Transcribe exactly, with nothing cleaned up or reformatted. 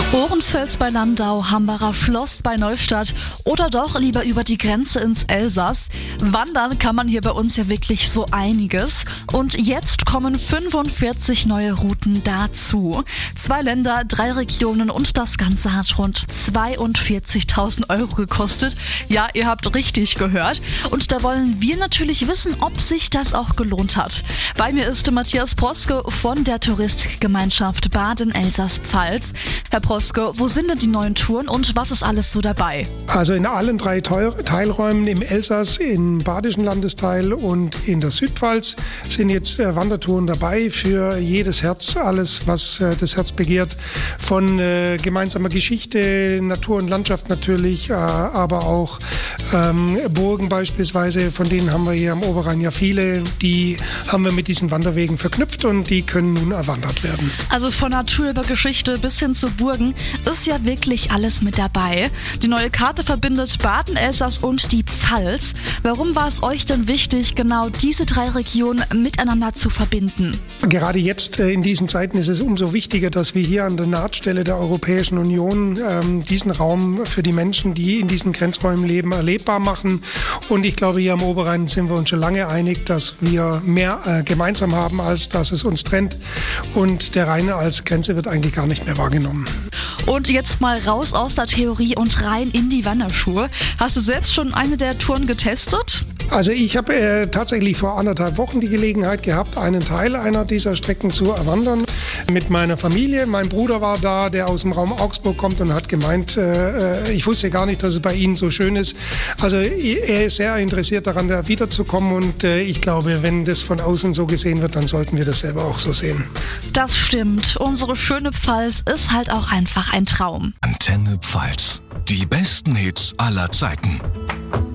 Ohrenfels bei Landau, Hambacher Schloss bei Neustadt oder doch lieber über die Grenze ins Elsass. Wandern kann man hier bei uns ja wirklich so einiges. Und jetzt kommen fünfundvierzig neue Routen dazu. Zwei Länder, drei Regionen und das Ganze hat rund zweiundvierzigtausend Euro gekostet. Ja, ihr habt richtig gehört. Und da wollen wir natürlich wissen, ob sich das auch gelohnt hat. Bei mir ist Matthias Proske von der Touristikgemeinschaft Baden-Elsass-Pfalz. Herr Proske, wo sind denn die neuen Touren und was ist alles so dabei? Also in allen drei Teilräumen im Elsass, im badischen Landesteil und in der Südpfalz sind jetzt äh, Wandertouren dabei für jedes Herz, alles was äh, das Herz begehrt, von äh, gemeinsamer Geschichte, Natur und Landschaft natürlich, äh, aber auch ähm, Burgen beispielsweise, von denen haben wir hier am Oberrhein ja viele, die haben wir mit diesen Wanderwegen verknüpft und die können nun erwandert werden. Also von Natur über Geschichte bis hin zu Burgen ist ja wirklich alles mit dabei. Die neue Karte verbindet Baden, Elsass und die Pfalz. Warum war es euch denn wichtig, genau diese drei Regionen miteinander zu verbinden? Gerade jetzt in diesen Zeiten ist es umso wichtiger, dass wir hier an der Nahtstelle der Europäischen Union ähm, diesen Raum für die Menschen, die in diesen Grenzräumen leben, erlebbar machen. Und ich glaube, hier am Oberrhein sind wir uns schon lange einig, dass wir mehr äh, gemeinsam haben, als dass es uns trennt. Und der Rhein als Grenze wird eigentlich gar nicht mehr wahrgenommen. Und jetzt mal raus aus der Theorie und rein in die Wanderschuhe. Hast du selbst schon eine der Touren getestet? Also ich habe äh, tatsächlich vor anderthalb Wochen die Gelegenheit gehabt, einen Teil einer dieser Strecken zu erwandern mit meiner Familie. Mein Bruder war da, der aus dem Raum Augsburg kommt und hat gemeint, äh, ich wusste gar nicht, dass es bei Ihnen so schön ist. Also er ist sehr interessiert daran, da wiederzukommen und äh, ich glaube, wenn das von außen so gesehen wird, dann sollten wir das selber auch so sehen. Das stimmt. Unsere schöne Pfalz ist halt auch einfach ein Traum. Antenne Pfalz. Die besten Hits aller Zeiten.